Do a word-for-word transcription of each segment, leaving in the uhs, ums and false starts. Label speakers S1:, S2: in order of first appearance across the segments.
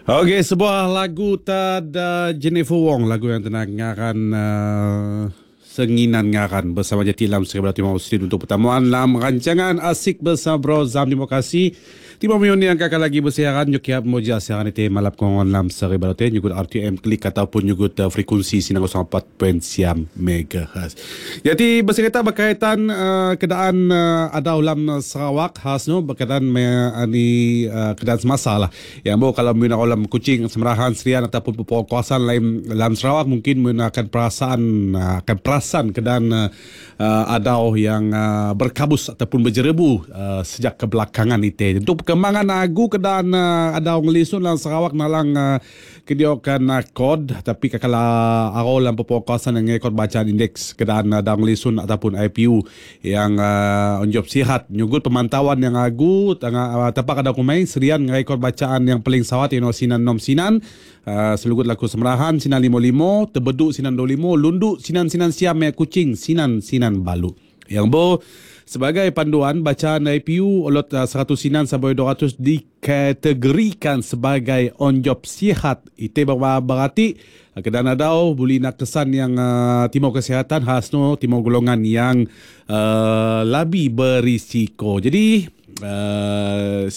S1: Okey, sebuah lagu tad uh, Jennifer Wong, lagu yang tenang ngaran uh, Senginan Ngaran bersama Jati Lam Seribu Timur Muslim untuk pertemuan dalam rancangan Asik Bersama Bro Zam. Terima kasih. Timur Mion yang akan lagi bersiaran Yukiab Moja siaran itu malap kongon lam Seribu Timur nyugut R T M klik ataupun nyugut uh, frekuensi sinar kosong empat perpuluhan siam megahertz. Jadi bercerita berkaitan uh, keadaan uh, ada ulam Sarawak khas no berkaitan me, ani uh, keadaan semasa lah. Yang bo kalau mina ulam Kuching Semerahan Serian ataupun kawasan lain dalam Sarawak mungkin mina akan perasaan uh, akan perasan keadaan uh, uh, adau yang uh, berkabus ataupun berjerebu uh, sejak kebelakangan itu. Untuk perkembangan lagu keadaan uh, adau ngelisun dalam Sarawak nalang uh, kediokan uh, kod tapi kakala arol dalam kawasan yang ngekod bacaan indeks keadaan adau ngelisun ataupun I P U yang uh, onjob sihat nyugut pemantauan yang agu tengah uh, tapak ada kumai serian ngekod bacaan yang paling sawat ino sinan nom sinan uh, selugut laku Semerahan sinan limo limo tebeduk sinan dua limo lunduk sinan sinan siam me Kuching sinan sinan balu yang bo sebagai panduan bacaan I P U olot uh, seratus sinan sampai dua ratus dikategorikan sebagai onjob sihat. Itu berarti uh, kedana dau boleh nak kesan yang uh, timur kesihatan khasno timur golongan yang uh, lebih berisiko. Jadi uh,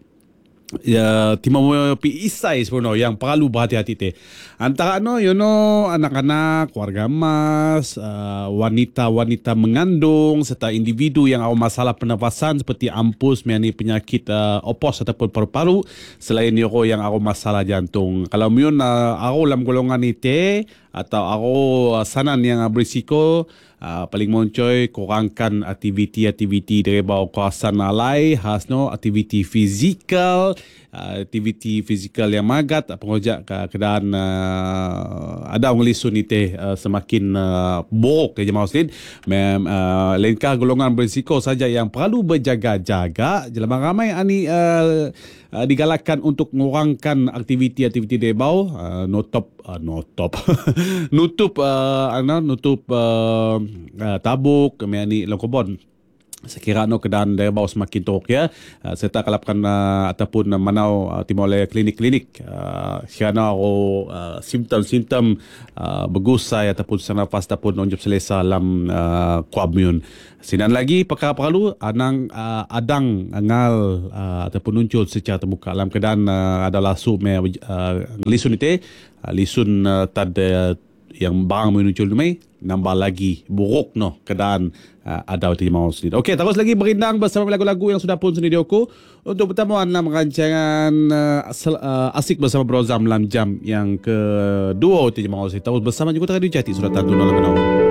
S1: ya timur pi isai sebenarnya yang perlu berhati-hati teh. Antara no you know anak-anak, keluarga emas, uh, wanita-wanita mengandung serta individu yang ada masalah pernafasan seperti ampus, miani penyakit uh, opos ataupun paru-paru, selain yo yang ada masalah jantung. Kalau miun uh, ada dalam golongan itu atau ada sanan yang berisiko, Uh, paling moncoy kurangkan aktiviti-aktiviti dari bawah kawasan alai khasno aktiviti fizikal uh, aktiviti fizikal yang magat pengojak ke keadaan uh, ada ngelisun itu uh, semakin uh, buruk ke jemaah muslim mem uh, lengkah golongan berisiko saja yang perlu berjaga-jaga jelema ramai ani uh, uh, digalakkan untuk mengurangkan aktiviti-aktiviti dari bawah uh, notop uh, notop nutup uh, ana nutup uh, Uh, tabuk miani lokobon sekira no keadaan dari bawah semakin teruk ya uh, serta kalapkan uh, ataupun uh, manau uh, timur oleh klinik-klinik uh, kerana uh, simptom-simptom uh, bergusai ataupun sesak nafas ataupun onjob selesa dalam uh, komunion. Sinan lagi perkara perlu anang uh, adang ngal uh, ataupun muncul secara terbuka dalam keadaan uh, ada lasu me uh, lisun itu uh, lisun uh, tad uh, yang barang muncul dumai nambah lagi buruk no keadaan uh, ada di mau sendiri. Okey, terus lagi berindang bersama lagu-lagu yang sudah pun sendiriku untuk pertemuan dalam rancangan uh, uh, Asik Bersama Bro Zam dalam jam yang kedua di mau sendiri. Terus bersama juga Radio Jati sudah tantu dalam